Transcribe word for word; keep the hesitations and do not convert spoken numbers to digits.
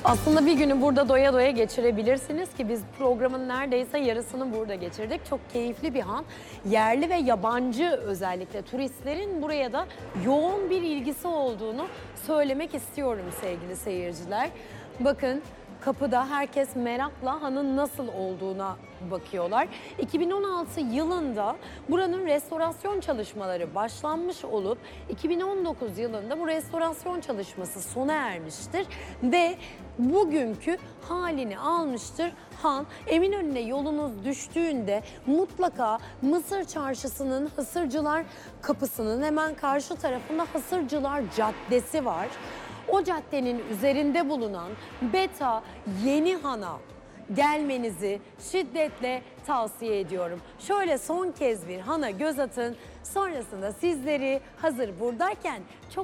Aslında bir günü burada doya doya geçirebilirsiniz ki biz programın neredeyse yarısını burada geçirdik. Çok keyifli bir han. Yerli ve yabancı özellikle turistlerin buraya da yoğun bir ilgisi olduğunu söylemek istiyorum sevgili seyirciler. Bakın kapıda herkes merakla hanın nasıl olduğuna bakıyorlar. iki bin on altı yılında buranın restorasyon çalışmaları başlanmış olup iki bin on dokuz yılında bu restorasyon çalışması sona ermiştir ve bugünkü halini almıştır han. Eminönü'ne yolunuz düştüğünde mutlaka Mısır Çarşısı'nın Hısırcılar Kapısı'nın hemen karşı tarafında Hısırcılar Caddesi var. O caddenin üzerinde bulunan Beta Yeni Han'a gelmenizi şiddetle tavsiye ediyorum. Şöyle son kez bir hana göz atın. Sonrasında sizleri hazır buradayken çok